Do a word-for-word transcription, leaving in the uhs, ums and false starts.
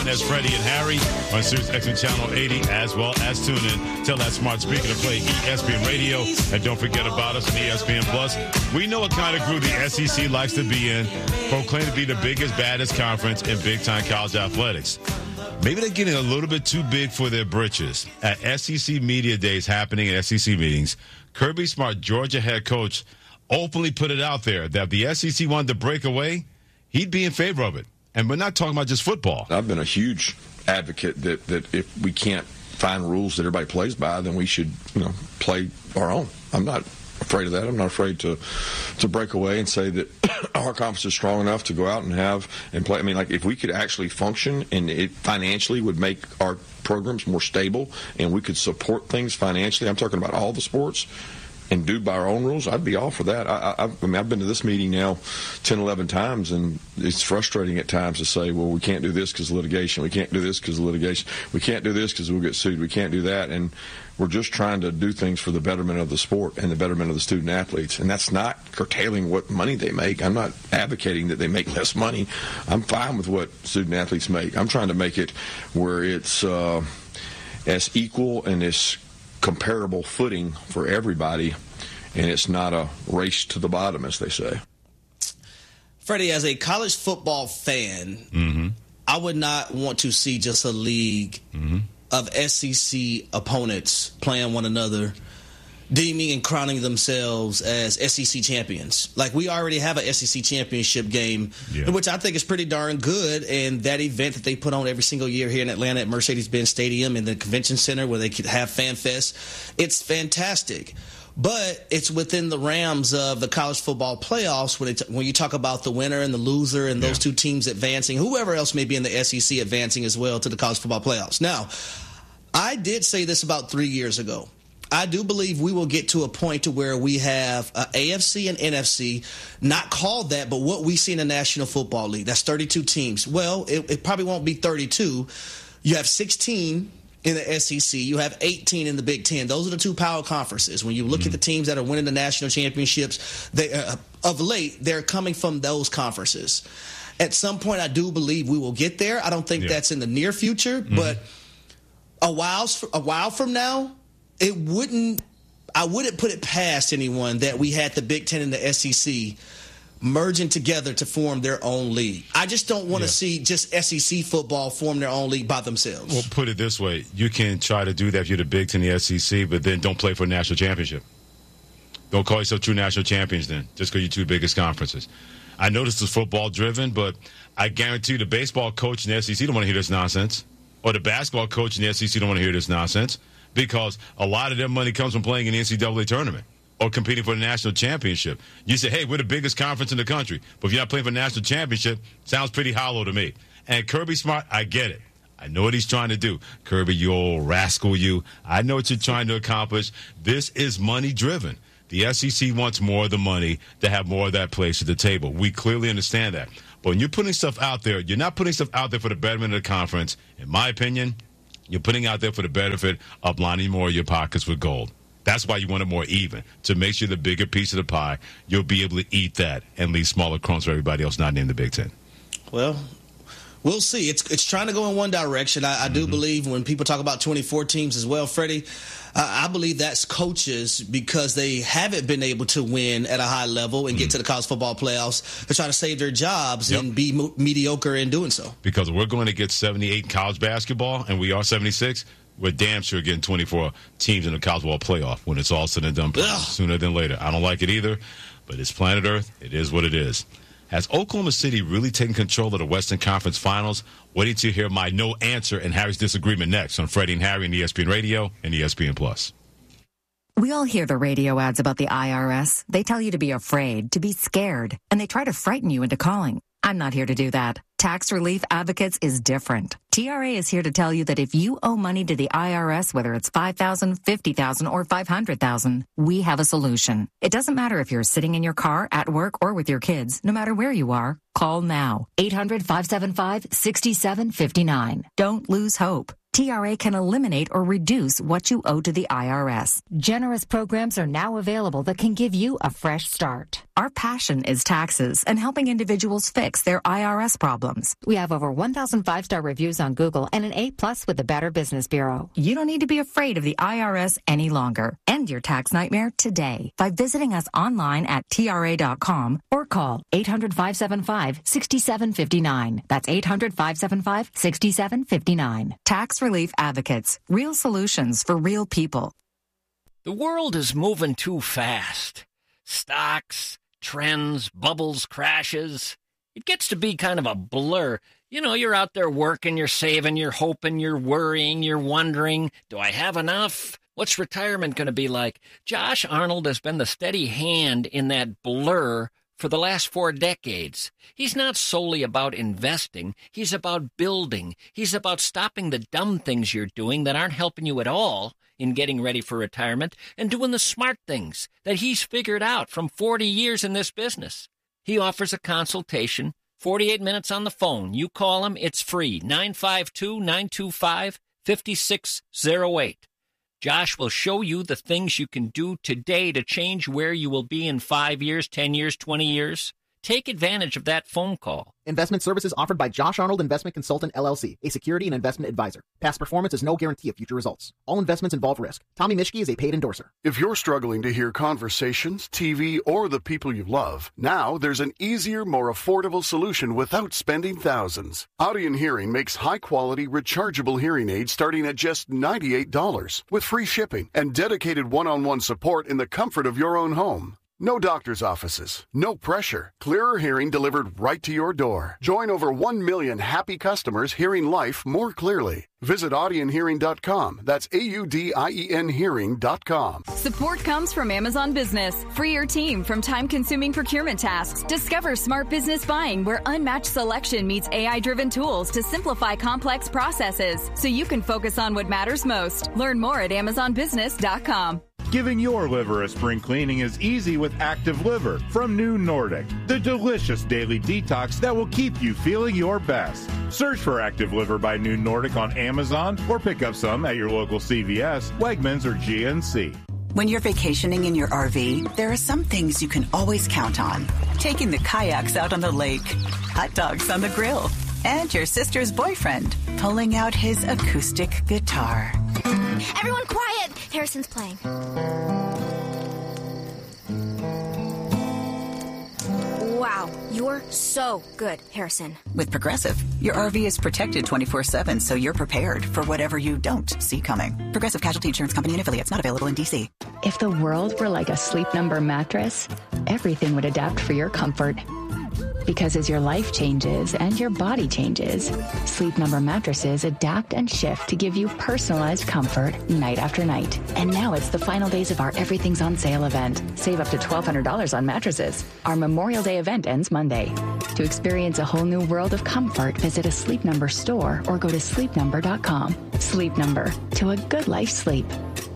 known as Freddie and Harry on Sirius X M Channel eighty, as well as tune in. Tell that smart speaker to play E S P N Radio. And don't forget about us on E S P N Plus. We know what kind of group the S E C likes to be in. Proclaimed to be the biggest, baddest conference in big-time college athletics. Maybe they're getting a little bit too big for their britches. At S E C Media Days happening at S E C meetings, Kirby Smart, Georgia head coach, openly put it out there that if the S E C wanted to break away, he'd be in favor of it. And we're not talking about just football. I've been a huge advocate that, that if we can't find rules that everybody plays by, then we should, you know, play our own. I'm not afraid of that. I'm not afraid to to break away and say that our conference is strong enough to go out and have and play. I mean, like, if we could actually function and it financially would make our programs more stable and we could support things financially, I'm talking about all the sports, and do by our own rules, I'd be all for that. I, I, I mean, I've been to this meeting now ten, eleven times, and it's frustrating at times to say, well, we can't do this because of litigation. We can't do this because of litigation. We can't do this because we'll get sued. We can't do that. And we're just trying to do things for the betterment of the sport and the betterment of the student athletes. And that's not curtailing what money they make. I'm not advocating that they make less money. I'm fine with what student athletes make. I'm trying to make it where it's uh, as equal and as comparable footing for everybody, and it's not a race to the bottom, as they say. Freddie, as a college football fan, mm-hmm. I would not want to see just a league mm-hmm. of S E C opponents playing one another, deeming and crowning themselves as S E C champions. Like, we already have an S E C championship game, yeah. which I think is pretty darn good. And that event that they put on every single year here in Atlanta at Mercedes-Benz Stadium in the convention center where they could have Fan Fest, it's fantastic. But it's within the realms of the college football playoffs when, it, when you talk about the winner and the loser and those yeah. two teams advancing, whoever else may be in the S E C advancing as well to the college football playoffs. Now, I did say this about three years ago. I do believe we will get to a point to where we have uh, A F C and N F C, not called that, but what we see in the National Football League. That's thirty-two teams. Well, it, it probably won't be thirty-two. You have sixteen in the S E C. You have eighteen in the Big Ten. Those are the two power conferences. When you look mm-hmm. at the teams that are winning the national championships, they, uh, of late, they're coming from those conferences. At some point, I do believe we will get there. I don't think yeah. that's in the near future, mm-hmm. but a while, a while from now, it wouldn't. I wouldn't put it past anyone that we had the Big Ten and the S E C merging together to form their own league. I just don't want to yeah. see just S E C football form their own league by themselves. Well, put it this way: you can try to do that if you're the Big Ten, the S E C, but then don't play for a national championship. Don't call yourself true national champions then, just because you're two biggest conferences. I know this is football driven, but I guarantee you the baseball coach in the S E C don't want to hear this nonsense, or the basketball coach in the S E C don't want to hear this nonsense. Because a lot of their money comes from playing in the N C double A tournament or competing for the national championship. You say, hey, we're the biggest conference in the country, but if you're not playing for the national championship, sounds pretty hollow to me. And Kirby Smart, I get it. I know what he's trying to do. Kirby, you old rascal, you. I know what you're trying to accomplish. This is money-driven. The S E C wants more of the money to have more of that place at the table. We clearly understand that. But when you're putting stuff out there, you're not putting stuff out there for the betterment of the conference. In my opinion, you're putting out there for the benefit of lining more of your pockets with gold. That's why you want it more even. To make sure the bigger piece of the pie, you'll be able to eat that and leave smaller crumbs for everybody else not named the Big Ten. Well, we'll see. It's it's trying to go in one direction. I, I do mm-hmm. believe when people talk about twenty-four teams as well, Freddie, uh, I believe that's coaches because they haven't been able to win at a high level and mm-hmm. get to the college football playoffs. They're trying to save their jobs yep. and be mo- mediocre in doing so. Because we're going to get seventy-eight in college basketball, and we are seventy-six. We're damn sure getting twenty-four teams in the college ball playoff when it's all said and done sooner than later. I don't like it either, but it's planet Earth. It is what it is. Has Oklahoma City really taken control of the Western Conference Finals? Waiting to hear my no answer and Harry's disagreement next on Freddie and Harry and E S P N Radio and E S P N Plus. We all hear the radio ads about the I R S. They tell you to be afraid, to be scared, and they try to frighten you into calling. I'm not here to do that. Tax Relief Advocates is different. T R A is here to tell you that if you owe money to the I R S, whether it's five thousand dollars, fifty thousand dollars, or five hundred thousand dollars, we have a solution. It doesn't matter if you're sitting in your car, at work, or with your kids. No matter where you are, call now. eight hundred, five seven five, six seven five nine. Don't lose hope. T R A can eliminate or reduce what you owe to the I R S. Generous programs are now available that can give you a fresh start. Our passion is taxes and helping individuals fix their I R S problems. We have over one thousand five-star reviews on Google and an A plus with the Better Business Bureau. You don't need to be afraid of the I R S any longer. End your tax nightmare today by visiting us online at T R A dot com or call eight hundred, five seven five, six seven five nine. That's eight hundred, five seven five, six seven five nine. Tax Relief Advocates. Real solutions for real people. The world is moving too fast. Stocks, trends, bubbles, crashes. It gets to be kind of a blur. You know, you're out there working, you're saving, you're hoping, you're worrying, you're wondering, do I have enough? What's retirement going to be like? Josh Arnold has been the steady hand in that blur for the last four decades. He's not solely about investing. He's about building. He's about stopping the dumb things you're doing that aren't helping you at all in getting ready for retirement and doing the smart things that he's figured out from forty years in this business. He offers a consultation, forty-eight minutes on the phone. You call him, it's free, nine five two, nine two five, five six zero eight. Josh will show you the things you can do today to change where you will be in five years, ten years, twenty years. Take advantage of that phone call. Investment services offered by Josh Arnold Investment Consultant, L L C, a security and investment advisor. Past performance is no guarantee of future results. All investments involve risk. Tommy Mischke is a paid endorser. If you're struggling to hear conversations, T V, or the people you love, now there's an easier, more affordable solution without spending thousands. Audion Hearing makes high-quality, rechargeable hearing aids starting at just ninety-eight dollars, with free shipping and dedicated one-on-one support in the comfort of your own home. No doctor's offices, no pressure, clearer hearing delivered right to your door. Join over one million happy customers hearing life more clearly. Visit audion hearing dot com. That's A U D I E N hearing dot com. Support comes from Amazon Business. Free your team from time-consuming procurement tasks. Discover smart business buying where unmatched selection meets A I-driven tools to simplify complex processes so you can focus on what matters most. Learn more at amazon business dot com. Giving your liver a spring cleaning is easy with Active Liver from New Nordic, the delicious daily detox that will keep you feeling your best. Search for Active Liver by New Nordic on Amazon or pick up some at your local C V S, Wegmans, or G N C. When you're vacationing in your R V, there are some things you can always count on. Taking the kayaks out on the lake, hot dogs on the grill, and your sister's boyfriend pulling out his acoustic guitar. Everyone quiet! Harrison's playing. Wow, you're so good, Harrison. With Progressive, your R V is protected twenty-four seven, so you're prepared for whatever you don't see coming. Progressive Casualty Insurance Company and affiliates, not available in D C. If the world were like a Sleep Number mattress, everything would adapt for your comfort. Because as your life changes and your body changes, Sleep Number mattresses adapt and shift to give you personalized comfort night after night. And now it's the final days of our Everything's on Sale event. Save up to twelve hundred dollars on mattresses. Our Memorial Day event ends Monday. To experience a whole new world of comfort, visit a Sleep Number store or go to sleep number dot com. Sleep Number, to a good life sleep.